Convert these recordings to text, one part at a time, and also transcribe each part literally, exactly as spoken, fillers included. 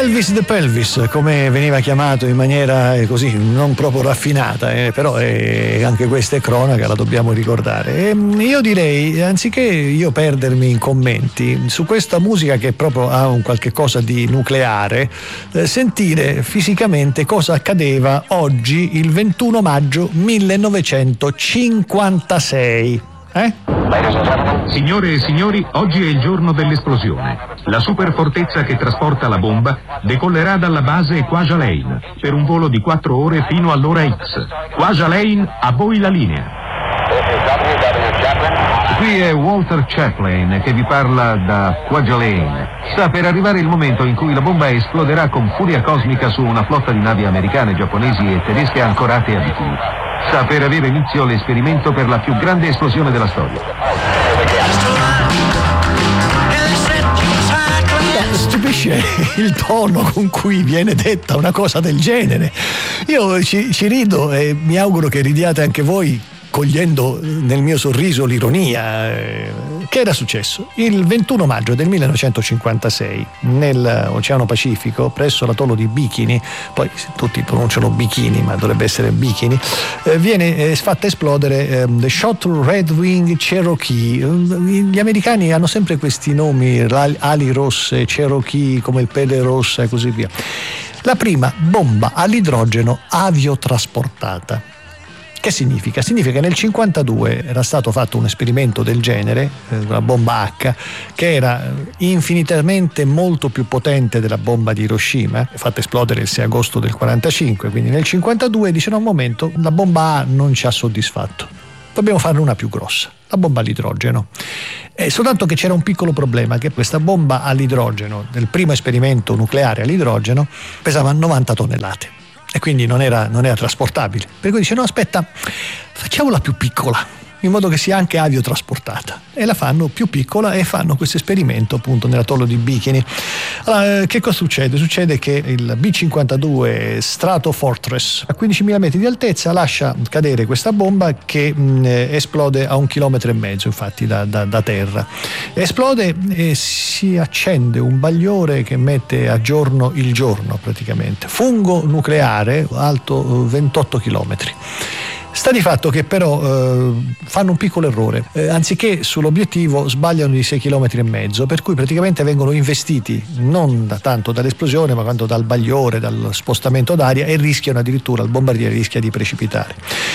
Elvis the Pelvis, come veniva chiamato in maniera eh, così non proprio raffinata, eh, però eh, anche questa è cronaca, la dobbiamo ricordare. E io direi, anziché io perdermi in commenti su questa musica che proprio ha un qualche cosa di nucleare, eh, sentire fisicamente cosa accadeva oggi il ventuno maggio millenovecentocinquantasei. Eh? Signore e signori, oggi è il giorno dell'esplosione. La superfortezza che trasporta la bomba decollerà dalla base Khwaja Lane per un volo di quattro ore fino all'ora X. Khwaja Lane, a voi la linea. Qui è Walter Chaplin che vi parla da Khwaja Lane. Sta per arrivare il momento in cui la bomba esploderà con furia cosmica su una flotta di navi americane, giapponesi e tedesche ancorate a Bikini. Sta per avere inizio l'esperimento per la più grande esplosione della storia. Stupisce il tono con cui viene detta una cosa del genere. Io ci, ci rido e mi auguro che ridiate anche voi, cogliendo nel mio sorriso l'ironia. Che era successo? Il ventuno maggio del millenovecentocinquantasei nell'Oceano Pacifico, presso l'atollo di Bikini, poi tutti pronunciano Bikini ma dovrebbe essere Bikini, eh, viene eh, fatta esplodere eh, The Short Red Wing Cherokee. Gli americani hanno sempre questi nomi, ali rosse, Cherokee come il pelle rossa e così via. La prima bomba all'idrogeno aviotrasportata. Che significa? Significa che nel cinquantadue era stato fatto un esperimento del genere, una bomba H, che era infinitamente molto più potente della bomba di Hiroshima, fatta esplodere il sei agosto del quarantacinque, quindi nel cinquantadue dicevano un momento, la bomba A non ci ha soddisfatto, dobbiamo farne una più grossa, la bomba all'idrogeno. E soltanto che c'era un piccolo problema, che questa bomba all'idrogeno, del primo esperimento nucleare all'idrogeno, pesava novanta tonnellate. E quindi non era, non era trasportabile. Per cui dice: no, aspetta, facciamola più piccola, in modo che sia anche aviotrasportata. E la fanno più piccola e fanno questo esperimento appunto nell'atollo di Bikini. Allora, che cosa succede? Succede che il B cinquantadue Stratofortress a quindicimila metri di altezza lascia cadere questa bomba che mh, esplode a un chilometro e mezzo, infatti, da, da, da terra. Esplode e si accende un bagliore che mette a giorno il giorno, praticamente. Fungo nucleare alto ventotto chilometri. Sta di fatto che però eh, fanno un piccolo errore, eh, anziché sull'obiettivo sbagliano di sei chilometri e mezzo, per cui praticamente vengono investiti non da tanto dall'esplosione ma quanto dal bagliore, dal spostamento d'aria, e rischiano addirittura, il bombardiere rischia di precipitare.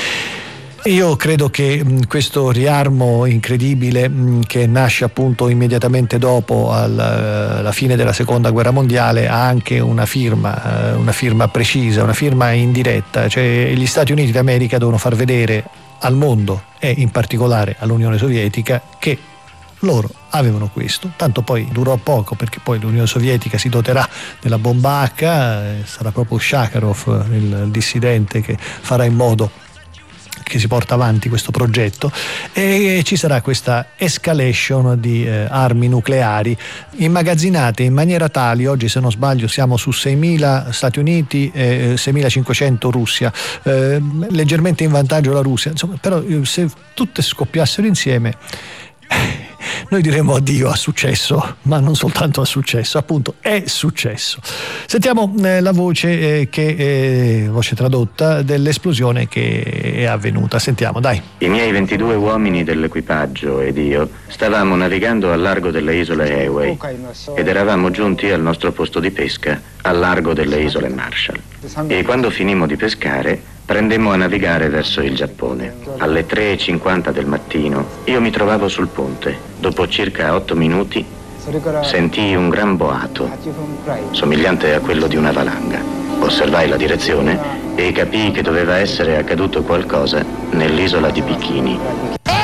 Io credo che mh, questo riarmo incredibile mh, che nasce appunto immediatamente dopo al, la fine della seconda guerra mondiale ha anche una firma, eh, una firma precisa, una firma indiretta, cioè gli Stati Uniti d'America devono far vedere al mondo e in particolare all'Unione Sovietica che loro avevano questo, tanto poi durò poco perché poi l'Unione Sovietica si doterà della bomba H, eh, sarà proprio Shakarov, il dissidente, che farà in modo che si porta avanti questo progetto e ci sarà questa escalation di eh, armi nucleari immagazzinate in maniera tale, oggi se non sbaglio siamo su seimila Stati Uniti e seimilacinquecento Russia, eh, leggermente in vantaggio la Russia, insomma, però se tutte scoppiassero insieme noi diremo addio a successo, ma non soltanto a successo, appunto è successo. Sentiamo eh, la voce eh, che eh, voce tradotta dell'esplosione che è avvenuta. Sentiamo, dai. I miei ventidue uomini dell'equipaggio ed io stavamo navigando al largo delle isole Hawaii ed eravamo giunti al nostro posto di pesca al largo delle isole Marshall. E quando finimmo di pescare prendemmo a navigare verso il Giappone. Alle tre e cinquanta del mattino io mi trovavo sul ponte. Dopo circa otto minuti sentii un gran boato, somigliante a quello di una valanga. Osservai la direzione e capii che doveva essere accaduto qualcosa nell'isola di Bikini.